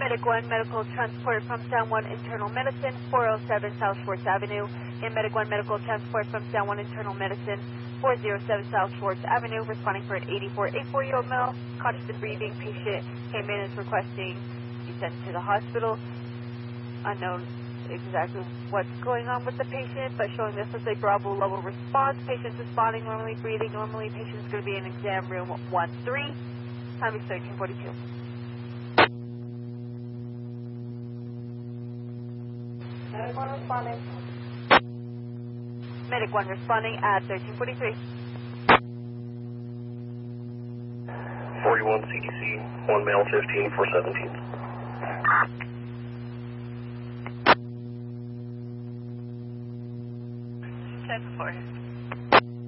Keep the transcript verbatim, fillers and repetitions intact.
Medic one, medical transport from San Juan Internal Medicine, four oh seven South Schwartz Avenue. In Medic one, medical transport from San Juan Internal Medicine, four oh seven South Schwartz Avenue, responding for an eighty-four, eighty-four-year-old male, conscious and breathing. Patient came in and is requesting be sent to the hospital. Unknown exactly what's going on with the patient, but showing this as a Bravo level response. Patient's responding normally, breathing normally. Patient's going to be in exam room one three. Time is thirteen forty-two. Medic one responding. Medic one responding at thirteen forty-three. forty-one C D C, one male, fifteen, four seventeen. ten four.